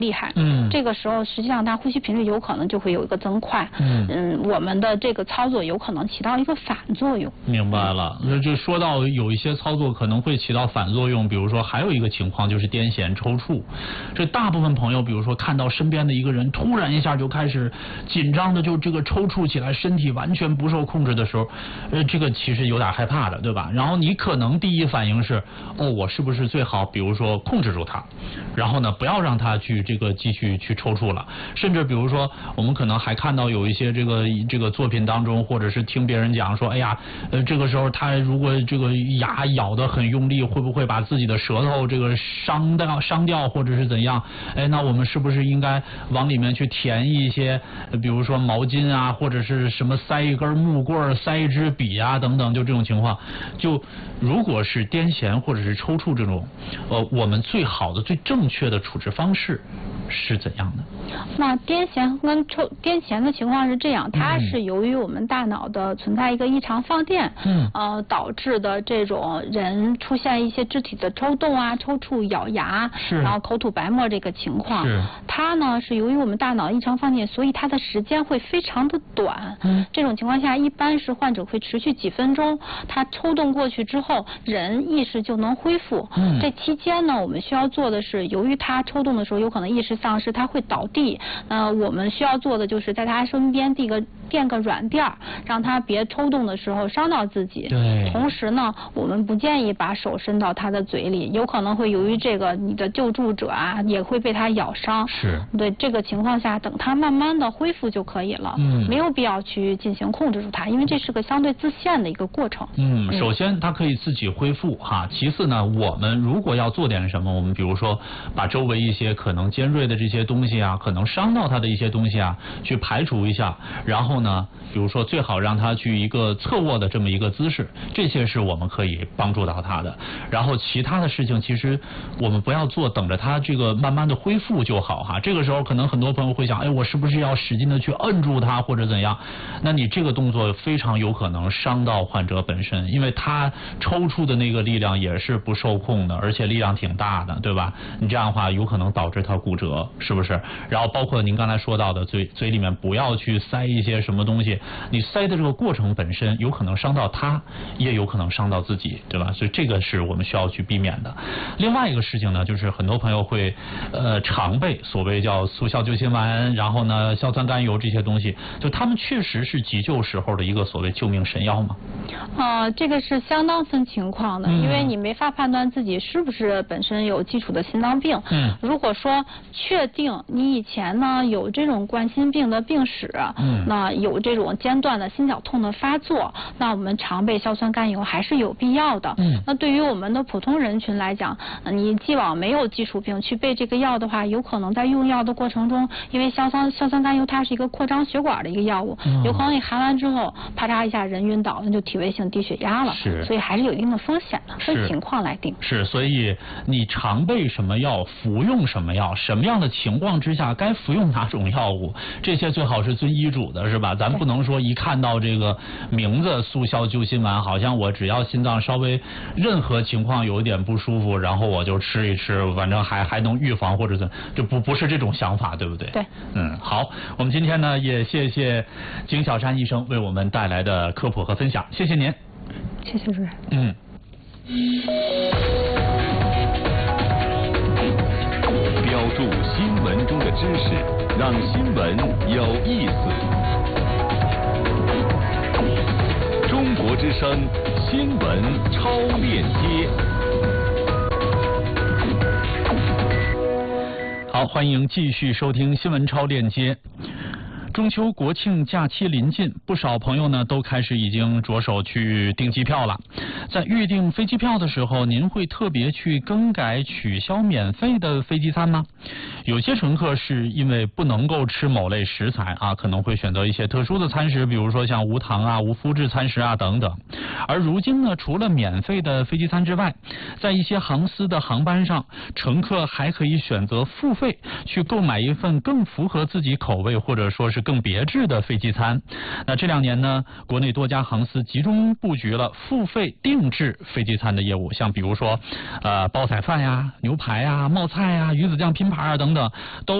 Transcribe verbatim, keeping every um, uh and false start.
厉害， 嗯， 这个时候实际上它呼吸频率有可能就会有一个增快， 嗯嗯，我们的这个操作有可能起到一个反作用。 明白了，那就说到有一些操作可能会起到反作用，比如说还有一个情况就是癫痫抽搐，这大部分朋友比如说看到身边的一个人突然一下就开始紧张的就这个抽搐起来，身体完全不受控制的时候，呃，这个其实有点害怕的，对吧？然后你可能第一反应是，哦，我是不是最好比如说控制住它，然后呢不要让它去这个继续去抽搐了，甚至比如说我们可能还看到有一些这个这个作品当中，或者是听别人讲说，哎呀，呃，这个时候他如果这个牙咬得很用力，会不会把自己的舌头这个伤掉伤掉，或者是怎样？哎，那我们是不是应该往里面去填一些，比如说毛巾啊，或者是什么塞一根木棍、塞一支笔啊等等，就这种情况，就如果是癫痫或者是抽搐这种，呃，我们最好的、最正确的处置方式是怎样的？ 那癫痫跟抽癫痫的情况是这样，它是由于我们大脑的存在一个异常放电， 嗯， 呃导致的这种人出现一些肢体的抽动啊、抽搐、咬牙， 是， 然后口吐白沫这个情况。 是， 它呢是由于我们大脑异常放电，所以它的时间会非常的短。 嗯， 这种情况下，一般是患者会持续几分钟，它抽动过去之后，人意识就能恢复。 嗯， 这期间呢，我们需要做的是，由于他抽动的时候有可能意识丧失，他会倒地。呃，我们需要做的就是在他身边递个垫个软垫儿，让他别抽动的时候伤到自己。 对。 同时呢，我们不建议把手伸到他的嘴里，有可能会由于这个你的救助者啊也会被他咬伤。 是。 对，这个情况下，等他慢慢的恢复就可以了。 嗯。 没有必要去进行控制住他，因为这是个相对自限的一个过程。 嗯，首先他可以自己恢复哈，其次呢，我们如果要做点什么，我们比如说把周围一些可能尖锐的这些东西啊，可能伤到他的一些东西啊，去排除一下，然后呢，比如说最好让他去一个侧卧的这么一个姿势，这些是我们可以帮助到他的。然后其他的事情其实我们不要做，等着他这个慢慢的恢复就好哈。这个时候可能很多朋友会想，哎，我是不是要使劲的去摁住他或者怎样？那你这个动作非常有可能伤到患者本身，因为他抽搐的那个力量也是不受控的，而且力量挺大的，对吧？你这样的话有可能导致他骨折，是不是？然后包括您刚才说到的嘴嘴里面不要去塞一些什么东西，你塞的这个过程本身有可能伤到他，也有可能伤到自己，对吧？所以这个是我们需要去避免的。另外一个事情呢，就是很多朋友会呃常备所谓叫速效救心丸，然后呢硝酸甘油这些东西，就他们确实是急救时候的一个所谓救命神药吗？ 呃，这个是相当分情况的， 嗯、 因为你没法判断自己是不是本身有基础的心脏病。 嗯， 如果说确定你以前呢有这种冠心病的病史， 嗯， 那有这种间断的心绞痛的发作，那我们常备硝酸甘油还是有必要的。 嗯， 那对于我们的普通人群来讲，你既往没有基础病去备这个药的话，有可能在用药的过程中，因为硝酸硝酸甘油它是一个扩张血管的一个药物，嗯、有可能你含完之后啪嚓一下人晕倒，那就体位性低血压了。 是， 所以还是有一定的风险的，分情况来定。 是，所以你常备什么药，服用什么药，什么样的情况之下该服用哪种药物，这些最好是遵医嘱的，是吧？咱不能说一看到这个名字速效救心丸，好像我只要心脏稍微任何情况有一点不舒服，然后我就吃一吃，反正还还能预防或者怎，就不不是这种想法，对不对？ 对， 嗯，好，我们今天呢也谢谢景小山医生为我们带来的科普和分享，谢谢您。 谢谢主任。 嗯。 标注新闻中的知识，让新闻有意思。中国之声新闻超链接。 好，欢迎继续收听新闻超链接。中秋国庆假期临近，不少朋友呢都开始已经着手去订机票了。在预订飞机票的时候，您会特别去更改取消免费的飞机餐吗？有些乘客是因为不能够吃某类食材啊，可能会选择一些特殊的餐食，比如说像无糖啊、无麸质餐食啊等等。而如今呢，除了免费的飞机餐之外，在一些航司的航班上，乘客还可以选择付费去购买一份更符合自己口味或者说是是更别致的飞机餐。那这两年呢，国内多家航司集中布局了付费定制飞机餐的业务，像比如说呃煲仔饭呀、牛排呀、冒菜呀、鱼子酱拼盘啊等等，都